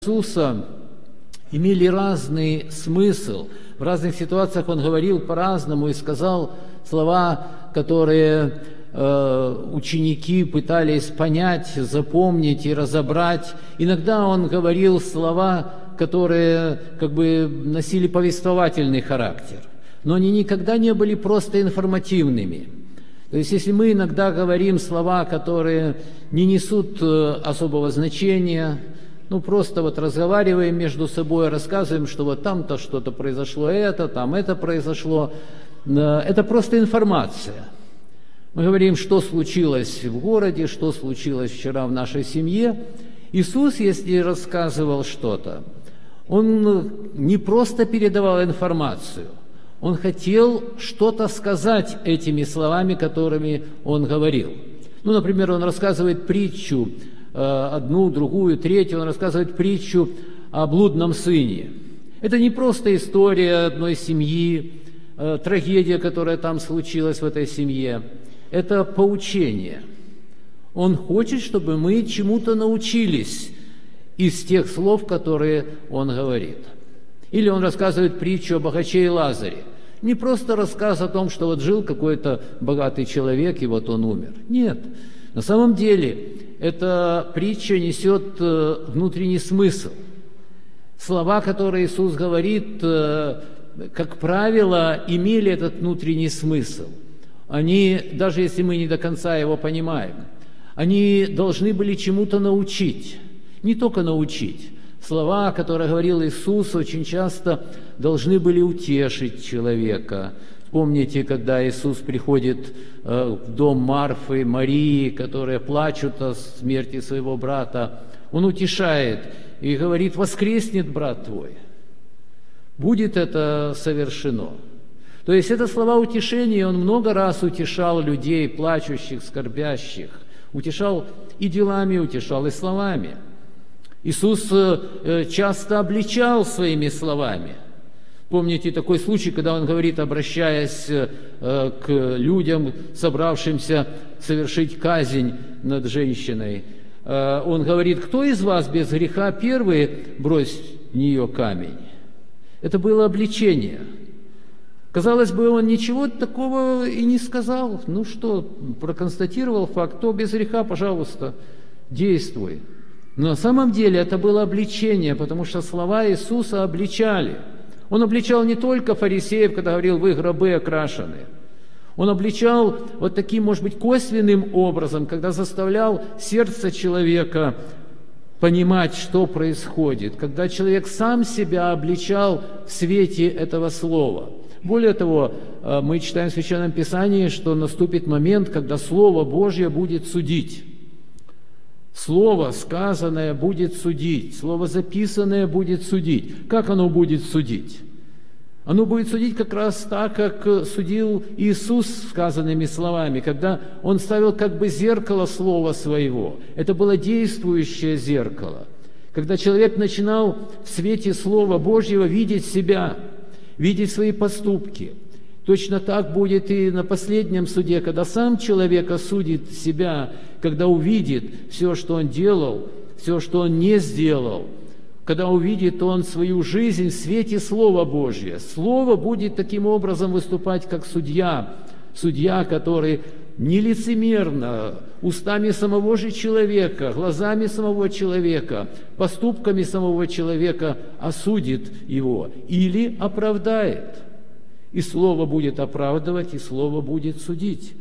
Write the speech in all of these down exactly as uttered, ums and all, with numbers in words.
Иисуса имели разный смысл. В разных ситуациях Он говорил по-разному и сказал слова, которые э, ученики пытались понять, запомнить и разобрать. Иногда Он говорил слова, которые как бы носили повествовательный характер, но они никогда не были просто информативными. То есть, если мы иногда говорим слова, которые не несут э, особого значения, ну, просто вот разговариваем между собой, рассказываем, что вот там-то что-то произошло, это, там это произошло. Это просто информация. Мы говорим, что случилось в городе, что случилось вчера в нашей семье. Иисус, если рассказывал что-то, Он не просто передавал информацию, Он хотел что-то сказать этими словами, которыми Он говорил. Ну, например, Он рассказывает притчу, одну, другую, третью, он рассказывает притчу о блудном сыне. Это не просто история одной семьи, трагедия, которая там случилась в этой семье. Это поучение. Он хочет, чтобы мы чему-то научились из тех слов, которые он говорит. Или он рассказывает притчу о богаче и Лазаре. Не просто рассказ о том, что вот жил какой-то богатый человек, и вот он умер. Нет. На самом деле, эта притча несет внутренний смысл. Слова, которые Иисус говорит, как правило, имели этот внутренний смысл. Они, даже если мы не до конца его понимаем, они должны были чему-то научить. Не только научить. Слова, которые говорил Иисус, очень часто должны были утешить человека. Помните, когда Иисус приходит в дом Марфы, Марии, которые плачут о смерти своего брата, Он утешает и говорит: «Воскреснет брат твой». Будет это совершено. То есть это слова утешения, Он много раз утешал людей, плачущих, скорбящих. Утешал и делами, утешал и словами. Иисус часто обличал своими словами. Помните такой случай, когда Он говорит, обращаясь э, к людям, собравшимся совершить казнь над женщиной, э, Он говорит: «Кто из вас без греха первый бросит в нее камень?» Это было обличение. Казалось бы, Он ничего такого и не сказал. Ну что, проконстатировал факт: кто без греха, пожалуйста, действуй. Но на самом деле это было обличение, потому что слова Иисуса обличали. Он обличал не только фарисеев, когда говорил: «Вы гробы окрашены». Он обличал вот таким, может быть, косвенным образом, когда заставлял сердце человека понимать, что происходит, когда человек сам себя обличал в свете этого слова. Более того, мы читаем в Священном Писании, что наступит момент, когда Слово Божье будет судить. Слово сказанное будет судить, слово записанное будет судить. Как оно будет судить? Оно будет судить как раз так, как судил Иисус сказанными словами, когда Он ставил как бы зеркало слова своего. Это было действующее зеркало. Когда человек начинал в свете Слова Божьего видеть себя, видеть свои поступки. Точно так будет и на последнем суде, когда сам человек осудит себя, когда увидит все, что он делал, все, что он не сделал, когда увидит он свою жизнь в свете Слова Божьего. Слово будет таким образом выступать как судья, судья, который нелицемерно, устами самого же человека, глазами самого человека, поступками самого человека осудит его или оправдает. И Слово будет оправдывать, и Слово будет судить.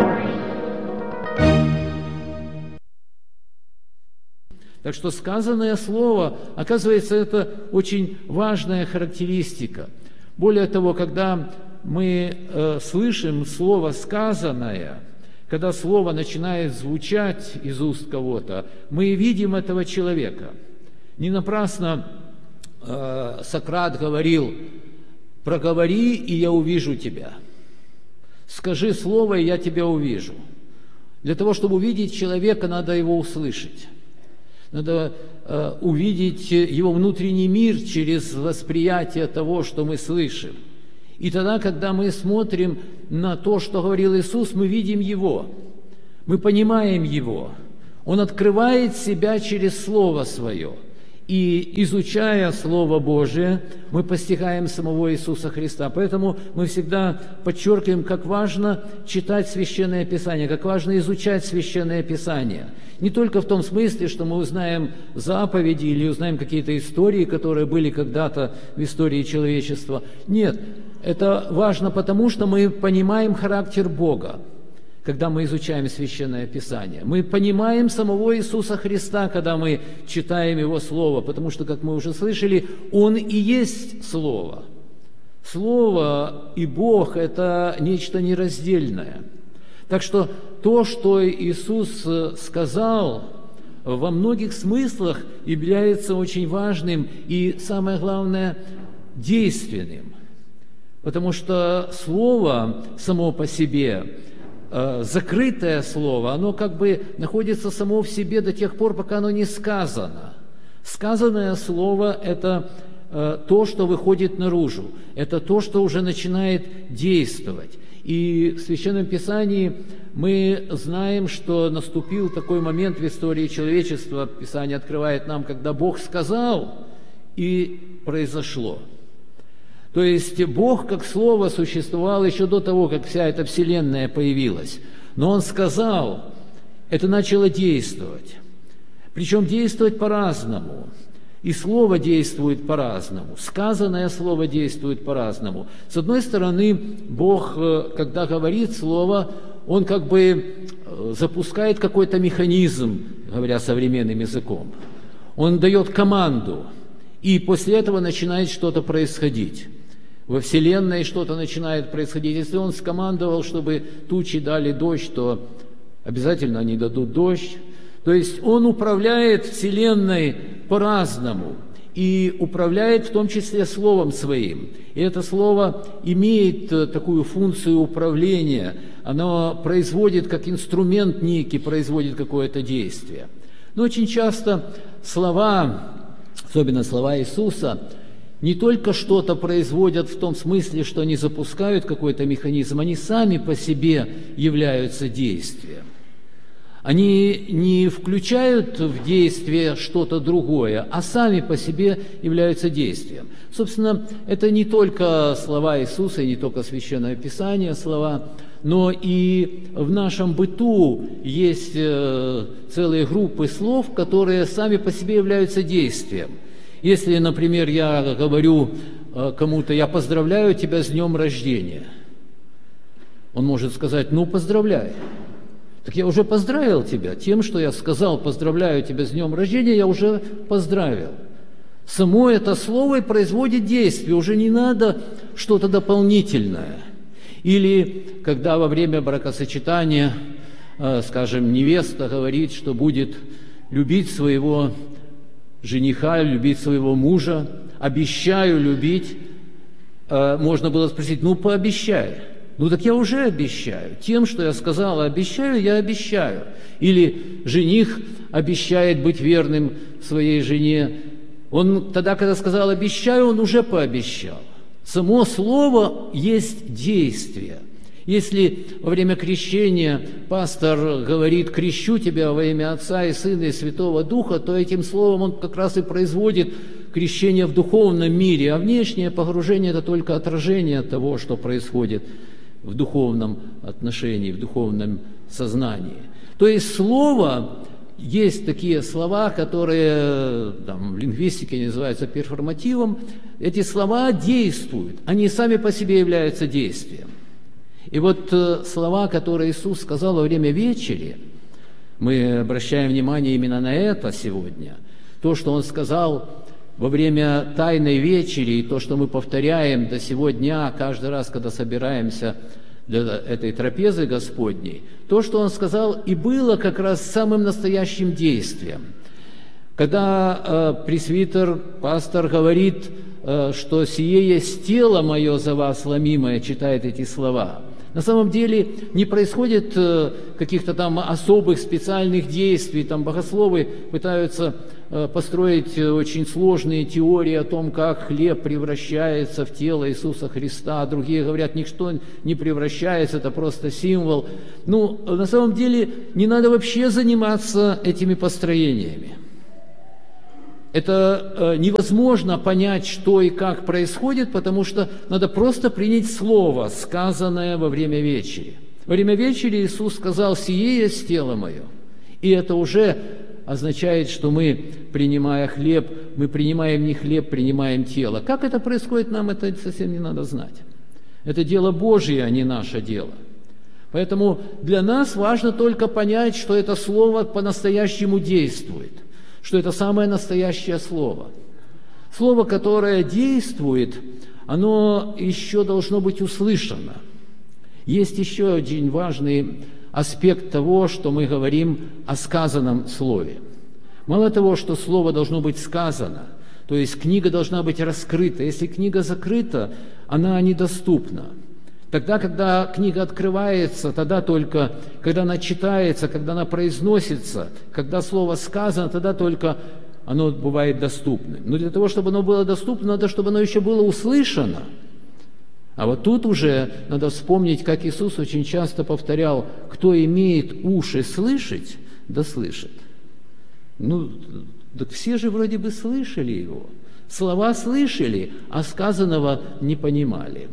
Так что сказанное Слово, оказывается, это очень важная характеристика. Более того, когда мы э, слышим Слово сказанное, когда Слово начинает звучать из уст кого-то, мы видим этого человека. Не напрасно э, Сократ говорил: «Проговори, и я увижу тебя. Скажи слово, и я тебя увижу». Для того, чтобы увидеть человека, надо его услышать. Надо э, увидеть его внутренний мир через восприятие того, что мы слышим. И тогда, когда мы смотрим на то, что говорил Иисус, мы видим Его, мы понимаем Его. Он открывает себя через Слово Свое. И изучая Слово Божие, мы постигаем самого Иисуса Христа. Поэтому мы всегда подчеркиваем, как важно читать Священное Писание, как важно изучать Священное Писание. Не только в том смысле, что мы узнаем заповеди или узнаем какие-то истории, которые были когда-то в истории человечества. Нет, это важно потому, что мы понимаем характер Бога, когда мы изучаем Священное Писание. Мы понимаем самого Иисуса Христа, когда мы читаем Его Слово, потому что, как мы уже слышали, Он и есть Слово. Слово и Бог – это нечто нераздельное. Так что то, что Иисус сказал, во многих смыслах является очень важным и, самое главное, действенным. Потому что Слово само по себе, закрытое слово, оно как бы находится само в себе до тех пор, пока оно не сказано. Сказанное слово – это то, что выходит наружу, это то, что уже начинает действовать. И в Священном Писании мы знаем, что наступил такой момент в истории человечества, Писание открывает нам, когда Бог сказал, и произошло. То есть Бог как Слово существовал еще до того, как вся эта вселенная появилась. Но Он сказал, это начало действовать. Причем действовать по-разному. И Слово действует по-разному. Сказанное Слово действует по-разному. С одной стороны, Бог, когда говорит Слово, Он как бы запускает какой-то механизм, говоря современным языком. Он дает команду, и после этого начинает что-то происходить. Во Вселенной что-то начинает происходить. Если Он скомандовал, чтобы тучи дали дождь, то обязательно они дадут дождь. То есть Он управляет Вселенной по-разному и управляет в том числе Словом Своим. И это Слово имеет такую функцию управления. Оно производит, как инструмент некий, производит какое-то действие. Но очень часто слова, особенно слова Иисуса, не только что-то производят в том смысле, что они запускают какой-то механизм, они сами по себе являются действием. Они не включают в действие что-то другое, а сами по себе являются действием. Собственно, это не только слова Иисуса, и не только Священное Писание слова, но и в нашем быту есть целые группы слов, которые сами по себе являются действием. Если, например, я говорю кому-то, я поздравляю тебя с днем рождения, он может сказать, ну, поздравляй. Так я уже поздравил тебя тем, что я сказал, поздравляю тебя с днем рождения, я уже поздравил. Само это слово производит действие, уже не надо что-то дополнительное. Или когда во время бракосочетания, скажем, невеста говорит, что будет любить своего жениха, любить своего мужа, обещаю любить, можно было спросить, ну, пообещай. Ну, так я уже обещаю. Тем, что я сказала, обещаю, я обещаю. Или жених обещает быть верным своей жене. Он тогда, когда сказал обещаю, он уже пообещал. Само слово есть действие. Если во время крещения пастор говорит «крещу тебя во имя Отца и Сына и Святого Духа», то этим словом он как раз и производит крещение в духовном мире, а внешнее погружение – это только отражение того, что происходит в духовном отношении, в духовном сознании. То есть слово, есть такие слова, которые там, в лингвистике называются перформативом, эти слова действуют, они сами по себе являются действием. И вот э, слова, которые Иисус сказал во время вечери, мы обращаем внимание именно на это сегодня. То, что Он сказал во время Тайной вечери, и то, что мы повторяем до сего дня, каждый раз, когда собираемся для этой трапезы Господней, то, что Он сказал, и было как раз самым настоящим действием. Когда э, пресвитер, пастор говорит, э, что «сие есть тело мое за вас ломимое», читает эти слова, на самом деле не происходит э, каких-то там особых специальных действий. Там богословы пытаются э, построить очень сложные теории о том, как хлеб превращается в тело Иисуса Христа. Другие говорят, ничто не превращается, это просто символ. Ну, на самом деле не надо вообще заниматься этими построениями. это невозможно понять, что и как происходит, потому что надо просто принять слово, сказанное во время вечери. Во время вечери Иисус сказал: «Сие есть тело мое». И это уже означает, что мы, принимая хлеб, мы принимаем не хлеб, принимаем тело. Как это происходит, нам это совсем не надо знать. Это дело Божие, а не наше дело. Поэтому для нас важно только понять, что это слово по-настоящему действует, что это самое настоящее слово. Слово, которое действует, оно еще должно быть услышано. Есть еще один важный аспект того, что мы говорим о сказанном слове. Мало того, что слово должно быть сказано, то есть книга должна быть раскрыта. Если книга закрыта, она недоступна. Тогда, когда книга открывается, тогда только, когда она читается, когда она произносится, когда слово сказано, тогда только оно бывает доступным. Но для того, чтобы оно было доступно, надо, чтобы оно еще было услышано. А вот тут уже надо вспомнить, как Иисус очень часто повторял: «Кто имеет уши слышать, да слышит». Ну, так все же вроде бы слышали его. Слова слышали, а сказанного не понимали.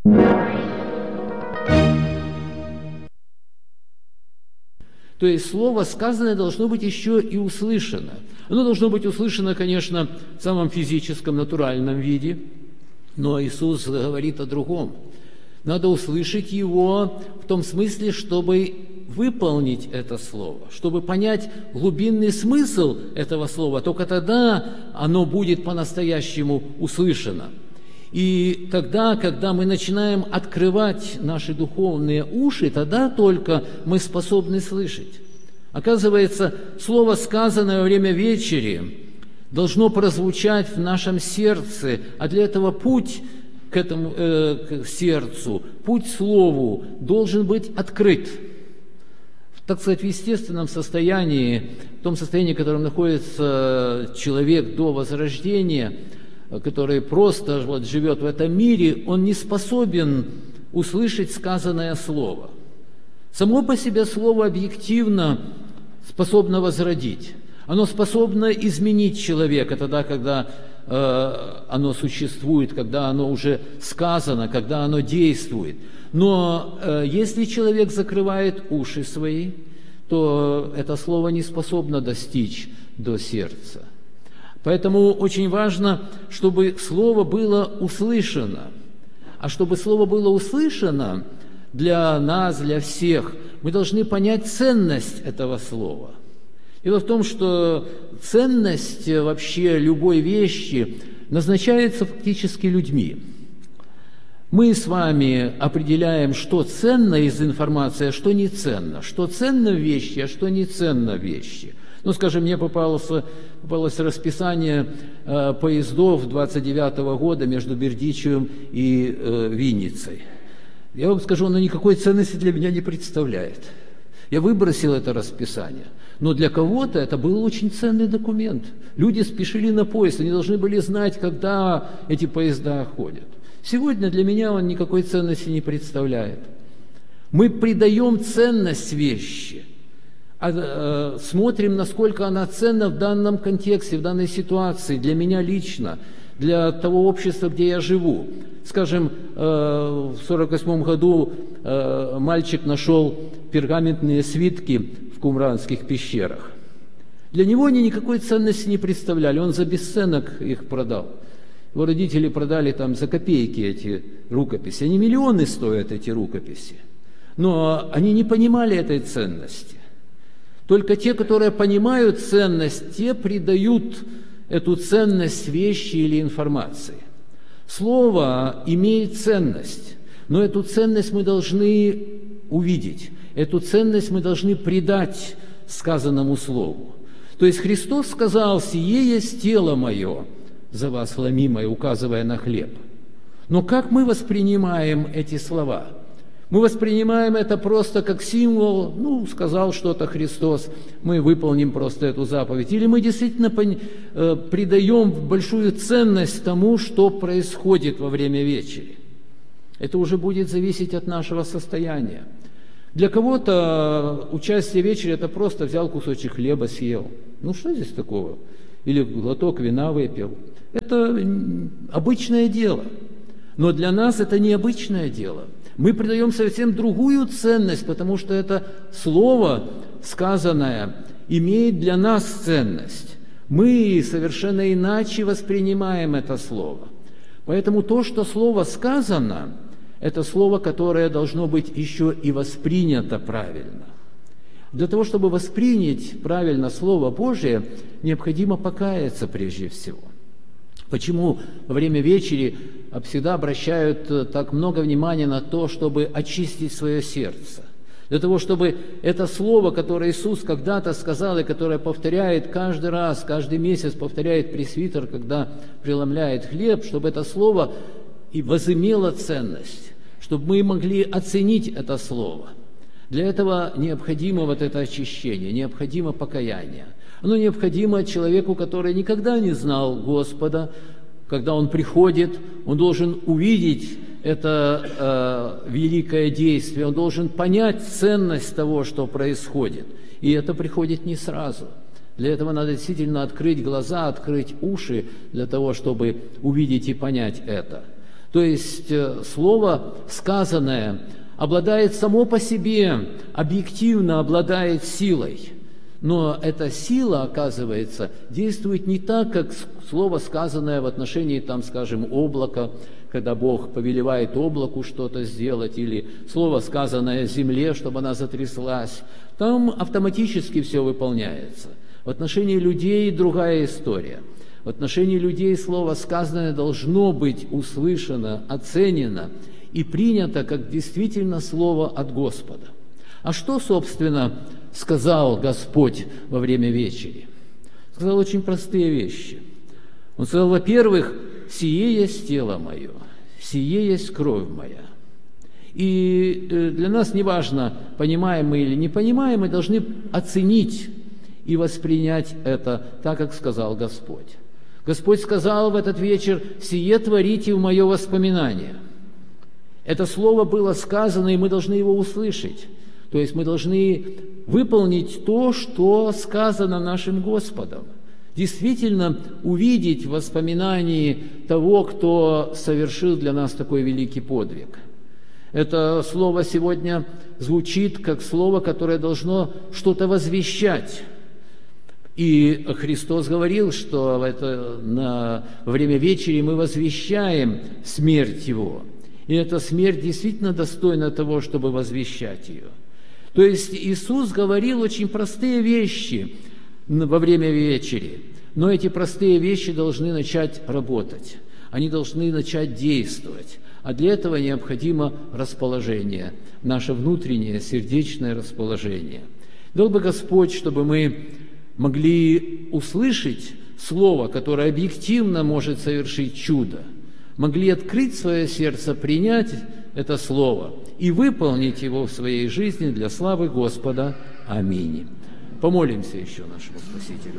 То есть слово сказанное должно быть еще и услышано. Оно должно быть услышано, конечно, в самом физическом, натуральном виде, но Иисус говорит о другом. Надо услышать его в том смысле, чтобы выполнить это слово, чтобы понять глубинный смысл этого слова. Только тогда оно будет по-настоящему услышано. И тогда, когда мы начинаем открывать наши духовные уши, тогда только мы способны слышать. Оказывается, слово, сказанное во время вечери, должно прозвучать в нашем сердце, а для этого путь к этому э, к сердцу, путь к слову должен быть открыт. Так сказать, в естественном состоянии, в том состоянии, в котором находится человек до возрождения, который просто вот живет в этом мире, он не способен услышать сказанное слово. Само по себе слово объективно способно возродить. Оно способно изменить человека тогда, когда э, оно существует, когда оно уже сказано, когда оно действует. Но э, если человек закрывает уши свои, то это слово не способно достичь до сердца. Поэтому очень важно, чтобы слово было услышано. А чтобы слово было услышано для нас, для всех, мы должны понять ценность этого слова. Дело в том, что ценность вообще любой вещи назначается фактически людьми. Мы с вами определяем, что ценно из информации, а что не ценно, что ценно в вещи, а что не ценно в вещи. Ну, скажем, мне попалось, попалось расписание э, поездов двадцать девятого года между Бердичевым и э, Винницей. Я вам скажу, оно никакой ценности для меня не представляет. Я выбросил это расписание. Но для кого-то это был очень ценный документ. Люди спешили на поезд, они должны были знать, когда эти поезда ходят. Сегодня для меня он никакой ценности не представляет. Мы придаем ценность вещи, а, э, смотрим, насколько она ценна в данном контексте, в данной ситуации, для меня лично, для того общества, где я живу. Скажем, э, в сорок восьмом году э, мальчик нашел пергаментные свитки в Кумранских пещерах. Для него они никакой ценности не представляли, он за бесценок их продал. Его родители продали там за копейки эти рукописи. Они миллионы стоят, эти рукописи. Но они не понимали этой ценности. Только те, которые понимают ценность, те придают эту ценность вещи или информации. Слово имеет ценность, но эту ценность мы должны увидеть. Эту ценность мы должны придать сказанному слову. То есть Христос сказал: «Сие есть тело мое, за вас ломимое», указывая на хлеб. Но как мы воспринимаем эти слова? Мы воспринимаем это просто как символ, ну, сказал что-то Христос, мы выполним просто эту заповедь. Или мы действительно придаем большую ценность тому, что происходит во время вечери. Это уже будет зависеть от нашего состояния. Для кого-то участие в вечере – это просто взял кусочек хлеба, съел. Ну, что здесь такого? или глоток вина выпил. Это обычное дело. Но для нас это необычное дело. Мы придаем совсем другую ценность, потому что это слово, сказанное, имеет для нас ценность. Мы совершенно иначе воспринимаем это слово. Поэтому то, что слово сказано, это слово, которое должно быть еще и воспринято правильно. Для того, чтобы воспринять правильно Слово Божие, необходимо покаяться прежде всего. Почему во время вечери всегда обращают так много внимания на то, чтобы очистить свое сердце? Для того, чтобы это слово, которое Иисус когда-то сказал и которое повторяет каждый раз, каждый месяц повторяет пресвитер, когда преломляет хлеб, чтобы это слово и возымело ценность, чтобы мы могли оценить это слово. Для этого необходимо вот это очищение, необходимо покаяние. Оно необходимо человеку, который никогда не знал Господа. Когда он приходит, он должен увидеть это э, великое действие, он должен понять ценность того, что происходит. И это приходит не сразу. Для этого надо действительно открыть глаза, открыть уши, для того, чтобы увидеть и понять это. То есть э, слово сказанное обладает само по себе, объективно обладает силой. Но эта сила, оказывается, действует не так, как слово, сказанное в отношении, там, скажем, облака, когда Бог повелевает облаку что-то сделать, или слово, сказанное земле, чтобы она затряслась. Там автоматически все выполняется. В отношении людей другая история. В отношении людей слово, сказанное, должно быть услышано, оценено и принято как действительно слово от Господа. А что, собственно, сказал Господь во время вечери? Сказал очень простые вещи. Он сказал, во-первых, «Сие есть тело мое, сие есть кровь моя». И для нас не важно, понимаем мы или не понимаем, мы должны оценить и воспринять это так, как сказал Господь. Господь сказал в этот вечер, «Сие творите в мое воспоминание». Это слово было сказано, и мы должны его услышать. То есть мы должны выполнить то, что сказано нашим Господом. Действительно увидеть в воспоминании того, кто совершил для нас такой великий подвиг. Это слово сегодня звучит как слово, которое должно что-то возвещать. И Христос говорил, что это на время вечери мы возвещаем смерть Его. И эта смерть действительно достойна того, чтобы возвещать ее. То есть Иисус говорил очень простые вещи во время вечери, но эти простые вещи должны начать работать, они должны начать действовать. А для этого необходимо расположение, наше внутреннее сердечное расположение. Дал бы Господь, чтобы мы могли услышать слово, которое объективно может совершить чудо, могли открыть свое сердце, принять это слово и выполнить его в своей жизни для славы Господа. Аминь. Помолимся еще нашему Спасителю.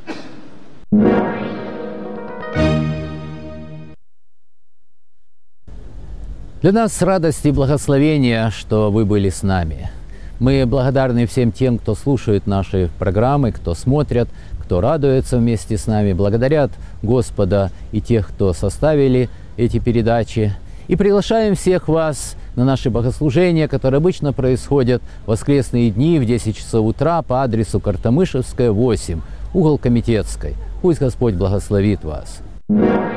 Для нас радость и благословение, что вы были с нами. Мы благодарны всем тем, кто слушает наши программы, кто смотрят, кто радуется вместе с нами, благодарят Господа и тех, кто составили эти передачи. И приглашаем всех вас на наши богослужения, которые обычно происходят в воскресные дни в десять часов утра по адресу Картамышевская, восемь, угол Комитетской. Пусть Господь благословит вас.